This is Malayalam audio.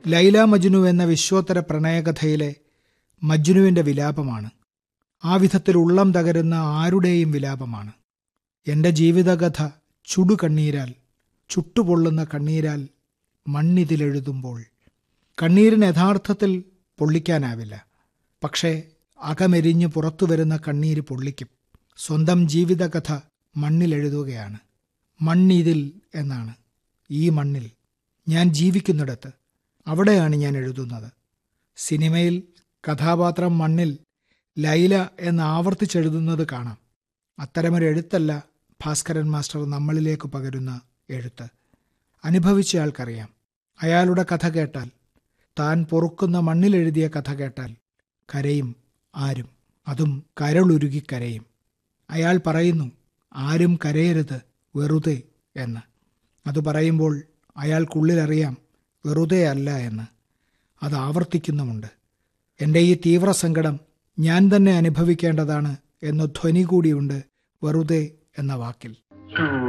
ലൈല മജ്നു എന്ന വിശ്വോത്തര പ്രണയകഥയിലെ മജ്നുവിൻ്റെ വിലാപമാണ്. ആ വിധത്തിൽ ഉള്ളം തകരുന്ന ആരുടെയും വിലാപമാണ്. എൻ്റെ ജീവിതകഥ ചുടുകണ്ണീരാൽ, ചുട്ടുപൊള്ളുന്ന കണ്ണീരാൽ മണ്ണിതിലെഴുതുമ്പോൾ. കണ്ണീരിന് യഥാർത്ഥത്തിൽ പൊള്ളിക്കാനാവില്ല. പക്ഷേ അകമെരിഞ്ഞ് പുറത്തുവരുന്ന കണ്ണീര് പൊള്ളിക്കും. സ്വന്തം ജീവിതകഥ മണ്ണിലെഴുതുകയാണ്. മണ്ണിതിൽ എന്നാണ്. ഈ മണ്ണിൽ ഞാൻ ജീവിക്കുന്നിടത്ത്, അവിടെയാണ് ഞാൻ എഴുതുന്നത്. സിനിമയിൽ കഥാപാത്രം മണ്ണിൽ ലൈല എന്ന് ആവർത്തിച്ചെഴുതുന്നത് കാണാം. അത്തരമൊരു എഴുത്തല്ല ഭാസ്കരൻ മാസ്റ്റർ നമ്മളിലേക്ക് പകരുന്ന എഴുത്ത്. അനുഭവിച്ചയാൾക്കറിയാം. അയാളുടെ കഥ കേട്ടാൽ, താൻ പൊറുക്കുന്ന മണ്ണിലെഴുതിയ കഥ കേട്ടാൽ കരയും ആരും. അതും കരളുരുകി കരയും. അയാൾ പറയുന്നു, ആരും കരയരുത് വെറുതെ എന്ന്. അത് പറയുമ്പോൾ അയാൾക്കുള്ളിലറിയാം വെറുതെ അല്ല എന്ന്. അത് ആവർത്തിക്കുന്നുമുണ്ട്. എൻ്റെ ഈ തീവ്രസങ്കടം ഞാൻ തന്നെ അനുഭവിക്കേണ്ടതാണ് എന്ന ധ്വനി കൂടിയുണ്ട് വെറുതെ എന്ന വാക്കിൽ.